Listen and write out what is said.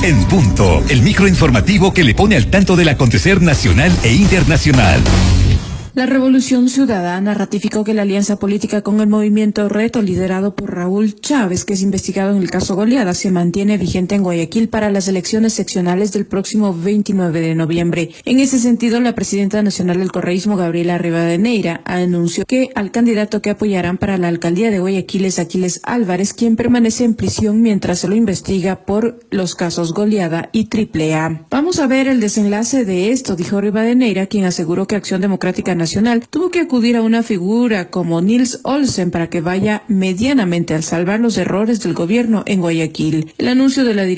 En punto, el microinformativo que le pone al tanto del acontecer nacional e internacional. La Revolución Ciudadana ratificó que la alianza política con el movimiento Reto, liderado por Raúl Chávez, que es investigado en el caso Goliada, se mantiene vigente en Guayaquil para las elecciones seccionales del próximo 29 de noviembre. En ese sentido, la presidenta nacional del correísmo, Gabriela Rivadeneira, anunció que al candidato que apoyarán para la alcaldía de Guayaquil es Aquiles Álvarez, quien permanece en prisión mientras se lo investiga por los casos Goliada y AAA. Vamos a ver el desenlace de esto, dijo Rivadeneira, quien aseguró que Acción Democrática Nacional tuvo que acudir a una figura como Nils Olsen para que vaya medianamente al salvar los errores del gobierno en Guayaquil. El anuncio de la